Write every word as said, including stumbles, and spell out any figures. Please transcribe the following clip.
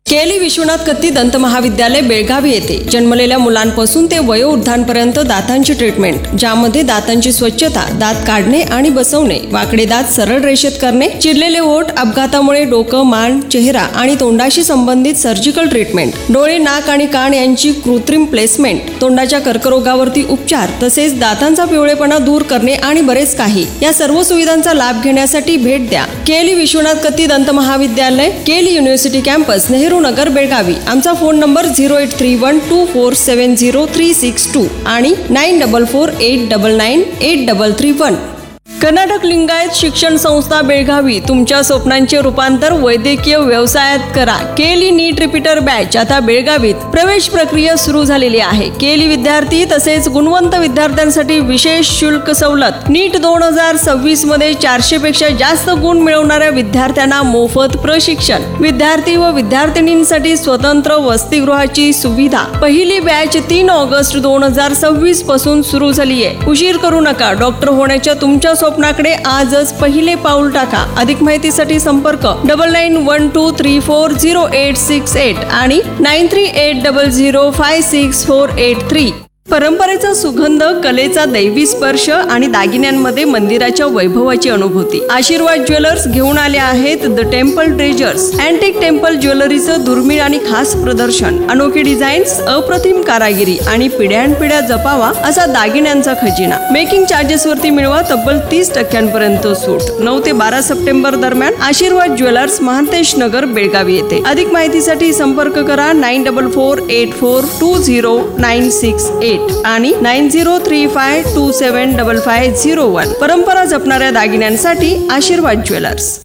केली विश्वनाथ कत्ती दंत महाविद्यालय बेळगावी येथे जन्मलेल्या मुलांपासून ते वयोवृद्धांपर्यंत दातांची ट्रीटमेंट, ज्यामध्ये दातांची स्वच्छता, दात काढणे आणि बसवणे, वाकडे दात सरळ रेषेत करणे, चिरलेले ओठ, अपघातामुळे डोकं, मान, चेहरा आणि तोंडाशी संबंधित सर्जिकल ट्रीटमेंट, डोळे, नाक आणि कान यांची कृत्रिम प्लेसमेंट, तोंडाच्या कर्करोगावरती उपचार, तसेच दातांचा पिवळेपणा दूर करणे आणि बरेच काही. या सर्व सुविधांचा लाभ घेण्यासाठी भेट द्या केली विश्वनाथ कत्ती दंत महाविद्यालय, केली युनिव्हर्सिटी कॅम्पस, नेहरू नगर, बेळगावी. आमचा phone number zero eight three one two four seven zero three six to आणि nine double four eight double nine eight double three one. Karnataka Lingayat शिक्षण संस्था बेळगावी तुमच्या स्वप्नांचे रूपांतर वैद्यकीय व्यवसायात करा. केली नीट रिपीटर बॅच आता बेळगावीत प्रवेश प्रक्रिया सुरू झालेली आहे. केली विद्यार्थी तसेच गुणवंत विद्यार्थ्यांसाठी विशेष शुल्क सवलत. नीट दोन हजार सव्वीस मध्ये चारशे पेक्षा जास्त गुण मिळवणाऱ्या विद्यार्थ्यांना मोफत प्रशिक्षण. विद्यार्थी व विद्यार्थिनींसाठी स्वतंत्र वसतिगृहाची सुविधा. पहिली बॅच तीन ऑगस्ट दोन हजार सव्वीस पासून सुरू झाली आहे. उशीर करू नका. डॉक्टर होण्याच्या तुमच्या स्वप्नाकडे आजच पहिले पाऊल टाका. अधिक माहितीसाठी संपर्क double nine one two three four zero eight six eight आणि nine three eight double zero five six four eight three. परंपरेचा सुगंध, कलेचा दैवी स्पर्श आणि दागिन्यांमध्ये मंदिराच्या वैभवाची अनुभूती. आशीर्वाद ज्वेलर्स घेऊन आले आहेत the temple treasures. Antique temple ज्वेलरीचं दुर्मिळ आणि खास प्रदर्शन, अनोखी डिझाईन्स, अप्रतिम कारागिरी आणि पिढ्यानपिढ्या जपावा असा दागिन्यांचा खजिना. मेकिंग चार्जेस वरती मिळवा तब्बल तीस टक्क्यांपर्यंत सूट. नऊ ते बारा सप्टेंबर दरम्यान आशीर्वाद ज्वेलर्स, महांतेश नगर, बेळगावी येथे. अधिक माहितीसाठी संपर्क करा nine double four eight four to zero nine six eight आणि nine zero three five to seven double five zero one. परंपरा जपणाऱ्या दागिन्यांसाठी आशीर्वाद ज्वेलर्स.